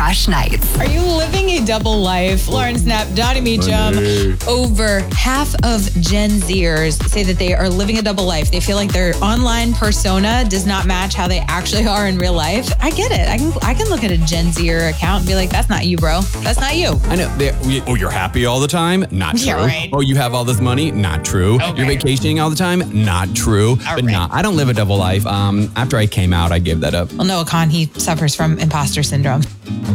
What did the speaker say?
Crush Nights. Are you living a double life? Lauren Snap, Donnie Meacham. Over half of Gen Zers say that they are living a double life. They feel like their online persona does not match how they actually are in real life. I get it. I can look at a Gen Zer account and be like, that's not you, bro. That's not you. I know. Oh, you're happy all the time? Not true. Yeah, right. Oh, you have all this money? Not true. Okay. You're vacationing all the time? Not true. All but right. no, I don't live a double life. After I came out, I gave that up. Well, Noah Khan, he suffers from imposter syndrome.